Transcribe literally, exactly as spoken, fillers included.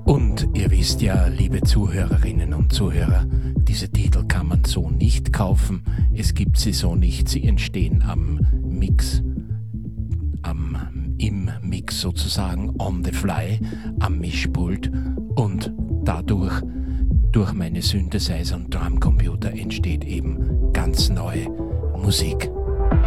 Und ihr wisst ja, liebe Zuhörerinnen und Zuhörer, diese Titel kann man so nicht kaufen. Es gibt sie so nicht. Sie entstehen am Mix, am, im Mix sozusagen, on the fly, am Mischpult. Und dadurch, durch meine Synthesizer und Drumcomputer entsteht eben ganz neue Musik.